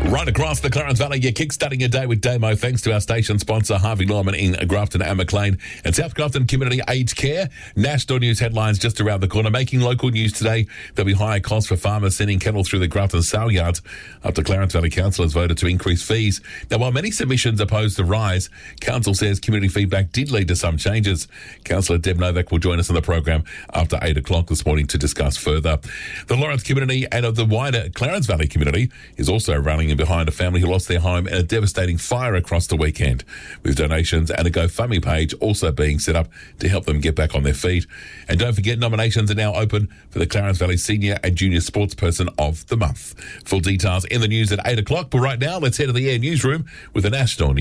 Right across the Clarence Valley, you're kickstarting your day with Damo thanks to our station sponsor Harvey Norman in Grafton and Maclean and South Grafton Community Aged Care. National news headlines just around the corner. Making local news today, there'll be higher costs for farmers sending cattle through the Grafton sale yards after Clarence Valley Council has voted to increase fees. Now, while many submissions oppose the rise, Council says community feedback did lead to some changes. Councillor Deb Novak will join us on the program after 8 o'clock this morning to discuss further. The Lawrence community and of the wider Clarence Valley community is also rallying behind a family who lost their home in a devastating fire across the weekend, with donations and a GoFundMe page also being set up to help them get back on their feet. And don't forget, nominations are now open for the Clarence Valley Senior and Junior Sportsperson of the Month. Full details in the news at 8 o'clock, but right now let's head to the Air Newsroom with the national news.